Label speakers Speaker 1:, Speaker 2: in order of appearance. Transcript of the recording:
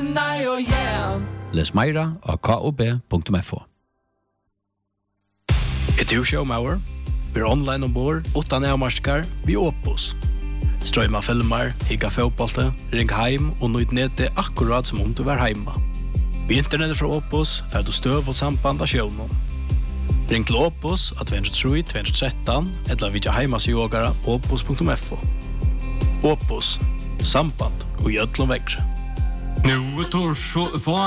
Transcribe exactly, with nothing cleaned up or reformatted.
Speaker 1: nei og yeah.
Speaker 2: Les meira av kob punktum f o.
Speaker 3: Er du showmauer? Vi er online ombord, utan avmarskar, vi Opus. Strøyma filmer, higga fotbollte, ring heim og nøyd nede akkurat som om du var heima. Vi internettet fra Opus, fer du støv og samband av sjøvnen. Ring til Opus av två tre tre två ett tre eller vidja heimas i ågara opus punktum f o. Opus, samband og gjødlom vekkre.
Speaker 4: Nu tar så